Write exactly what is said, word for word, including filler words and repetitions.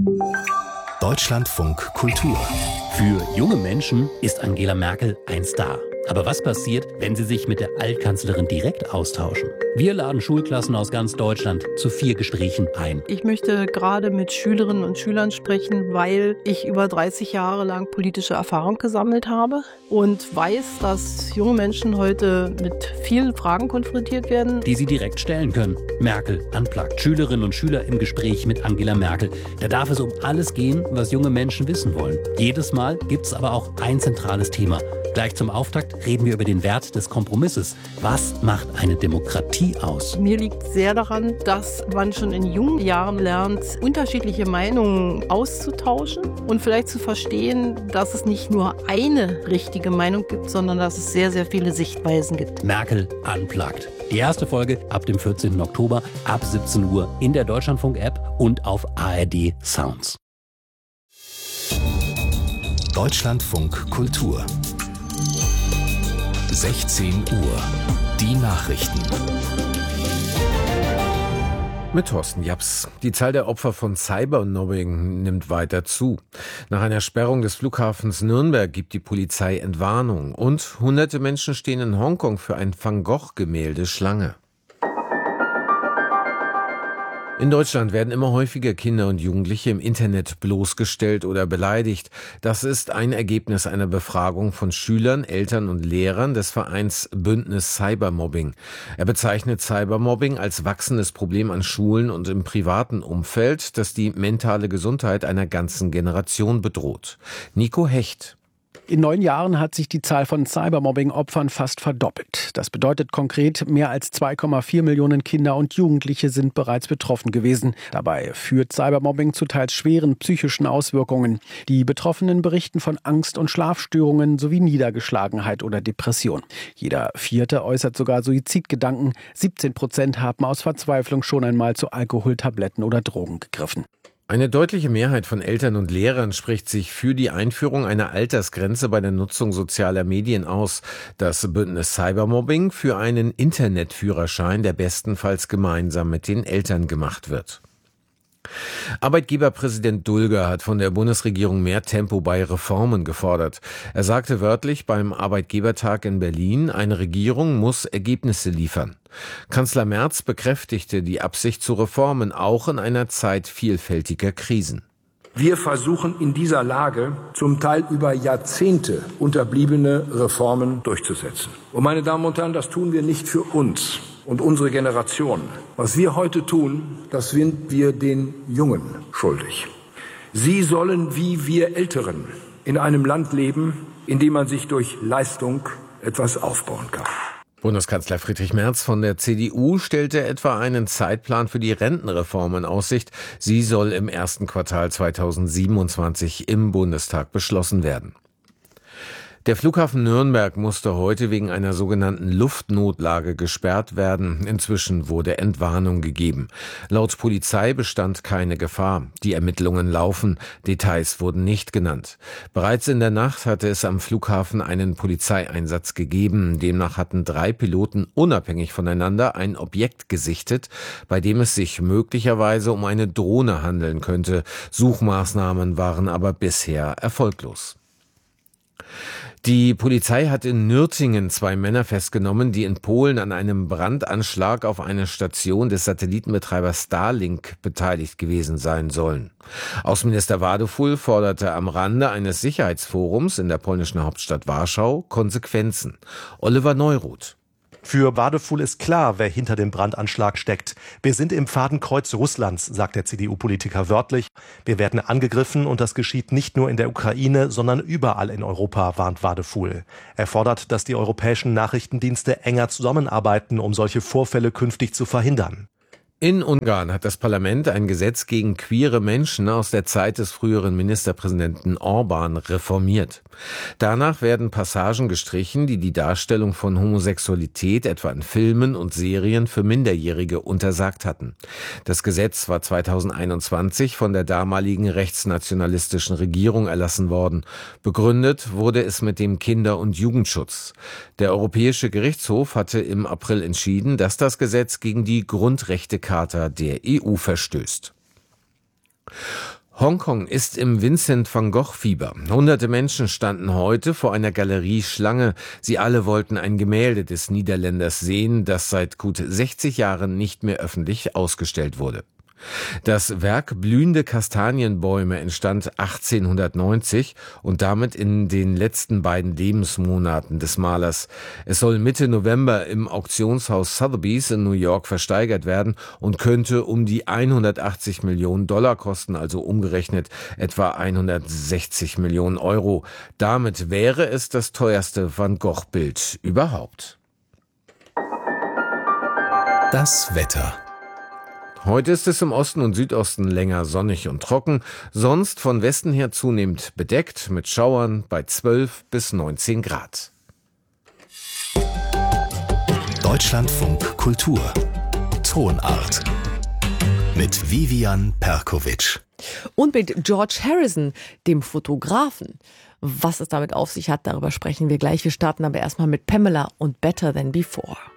Deutschlandfunk Kultur. Für junge Menschen ist Angela Merkel ein Star. Aber was passiert, wenn sie sich mit der Altkanzlerin direkt austauschen? Wir laden Schulklassen aus ganz Deutschland zu vier Gesprächen ein. Ich möchte gerade mit Schülerinnen und Schülern sprechen, weil ich über dreißig Jahre lang politische Erfahrung gesammelt habe und weiß, dass junge Menschen heute mit vielen Fragen konfrontiert werden, die sie direkt stellen können. Merkel unplugged. Schülerinnen und Schüler im Gespräch mit Angela Merkel. Da darf es um alles gehen, was junge Menschen wissen wollen. Jedes Mal gibt es aber auch ein zentrales Thema. Gleich zum Auftakt reden wir über den Wert des Kompromisses. Was macht eine Demokratie aus? Mir liegt sehr daran, dass man schon in jungen Jahren lernt, unterschiedliche Meinungen auszutauschen und vielleicht zu verstehen, dass es nicht nur eine richtige Meinung gibt, sondern dass es sehr, sehr viele Sichtweisen gibt. Merkel unplugged. Die erste Folge ab dem vierzehnten Oktober ab siebzehn Uhr in der Deutschlandfunk-App und auf A R D Sounds. Deutschlandfunk Kultur. sechzehn Uhr. Die Nachrichten. Mit Thorsten Japs. Die Zahl der Opfer von Cybermobbing nimmt weiter zu. Nach einer Sperrung des Flughafens Nürnberg gibt die Polizei Entwarnung. Und hunderte Menschen stehen in Hongkong für ein Van Gogh-Gemälde Schlange. In Deutschland werden immer häufiger Kinder und Jugendliche im Internet bloßgestellt oder beleidigt. Das ist ein Ergebnis einer Befragung von Schülern, Eltern und Lehrern des Vereins Bündnis Cybermobbing. Er bezeichnet Cybermobbing als wachsendes Problem an Schulen und im privaten Umfeld, das die mentale Gesundheit einer ganzen Generation bedroht. Nico Hecht. In neun Jahren hat sich die Zahl von Cybermobbing-Opfern fast verdoppelt. Das bedeutet konkret, mehr als zwei Komma vier Millionen Kinder und Jugendliche sind bereits betroffen gewesen. Dabei führt Cybermobbing zu teils schweren psychischen Auswirkungen. Die Betroffenen berichten von Angst- und Schlafstörungen sowie Niedergeschlagenheit oder Depression. Jeder Vierte äußert sogar Suizidgedanken. siebzehn Prozent haben aus Verzweiflung schon einmal zu Alkohol, Tabletten oder Drogen gegriffen. Eine deutliche Mehrheit von Eltern und Lehrern spricht sich für die Einführung einer Altersgrenze bei der Nutzung sozialer Medien aus. Das Bündnis Cybermobbing für einen Internetführerschein, der bestenfalls gemeinsam mit den Eltern gemacht wird. Arbeitgeberpräsident Dulger hat von der Bundesregierung mehr Tempo bei Reformen gefordert. Er sagte wörtlich beim Arbeitgebertag in Berlin, eine Regierung muss Ergebnisse liefern. Kanzler Merz bekräftigte die Absicht zu Reformen, auch in einer Zeit vielfältiger Krisen. Wir versuchen in dieser Lage zum Teil über Jahrzehnte unterbliebene Reformen durchzusetzen. Und meine Damen und Herren, das tun wir nicht für uns und unsere Generation. Was wir heute tun, das sind wir den Jungen schuldig. Sie sollen wie wir Älteren in einem Land leben, in dem man sich durch Leistung etwas aufbauen kann. Bundeskanzler Friedrich Merz von der C D U stellte etwa einen Zeitplan für die Rentenreform in Aussicht. Sie soll im ersten Quartal zweitausendsiebenundzwanzig im Bundestag beschlossen werden. Der Flughafen Nürnberg musste heute wegen einer sogenannten Luftnotlage gesperrt werden. Inzwischen wurde Entwarnung gegeben. Laut Polizei bestand keine Gefahr. Die Ermittlungen laufen. Details wurden nicht genannt. Bereits in der Nacht hatte es am Flughafen einen Polizeieinsatz gegeben. Demnach hatten drei Piloten unabhängig voneinander ein Objekt gesichtet, bei dem es sich möglicherweise um eine Drohne handeln könnte. Suchmaßnahmen waren aber bisher erfolglos. Die Polizei hat in Nürtingen zwei Männer festgenommen, die in Polen an einem Brandanschlag auf eine Station des Satellitenbetreibers Starlink beteiligt gewesen sein sollen. Außenminister Wadeful forderte am Rande eines Sicherheitsforums in der polnischen Hauptstadt Warschau Konsequenzen. Oliver Neuroth. Für Wadeful ist klar, wer hinter dem Brandanschlag steckt. Wir sind im Fadenkreuz Russlands, sagt der C D U-Politiker wörtlich. Wir werden angegriffen und das geschieht nicht nur in der Ukraine, sondern überall in Europa, warnt Wadeful. Er fordert, dass die europäischen Nachrichtendienste enger zusammenarbeiten, um solche Vorfälle künftig zu verhindern. In Ungarn hat das Parlament ein Gesetz gegen queere Menschen aus der Zeit des früheren Ministerpräsidenten Orbán reformiert. Danach werden Passagen gestrichen, die die Darstellung von Homosexualität etwa in Filmen und Serien für Minderjährige untersagt hatten. Das Gesetz war zweitausendeinundzwanzig von der damaligen rechtsnationalistischen Regierung erlassen worden. Begründet wurde es mit dem Kinder- und Jugendschutz. Der Europäische Gerichtshof hatte im April entschieden, dass das Gesetz gegen die Grundrechtecharta der E U verstößt. Hongkong ist im Vincent van Gogh-Fieber. Hunderte Menschen standen heute vor einer Galerie Schlange. Sie alle wollten ein Gemälde des Niederländers sehen, das seit gut sechzig Jahren nicht mehr öffentlich ausgestellt wurde. Das Werk Blühende Kastanienbäume entstand achtzehnhundertneunzig und damit in den letzten beiden Lebensmonaten des Malers. Es soll Mitte November im Auktionshaus Sotheby's in New York versteigert werden und könnte um die hundertachtzig Millionen Dollar kosten, also umgerechnet etwa hundertsechzig Millionen Euro. Damit wäre es das teuerste Van Gogh-Bild überhaupt. Das Wetter. Heute ist es im Osten und Südosten länger sonnig und trocken, sonst von Westen her zunehmend bedeckt mit Schauern bei zwölf bis neunzehn Grad. Deutschlandfunk Kultur. Tonart. Mit Vivian Perkovic. Und mit George Harrison, dem Fotografen. Was es damit auf sich hat, darüber sprechen wir gleich. Wir starten aber erstmal mit Pamela und Better Than Before.